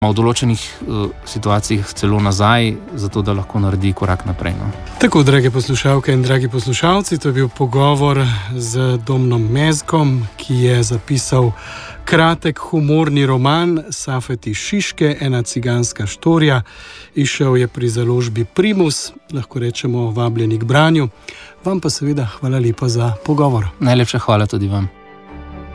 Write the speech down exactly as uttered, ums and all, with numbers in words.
v določenih uh, situacijah celo nazaj, zato da lahko naredi korak naprej. No. Tako, drage poslušalke in dragi poslušalci, to je bil pogovor z Domnom Mezgom, ki je zapisal kratek humorni roman Safeti Šiške, ena ciganska štorija. Izšel je pri založbi Primus, lahko rečemo vabljeni k branju. Vam pa seveda hvala lepa za pogovor. Najlepša hvala tudi vam.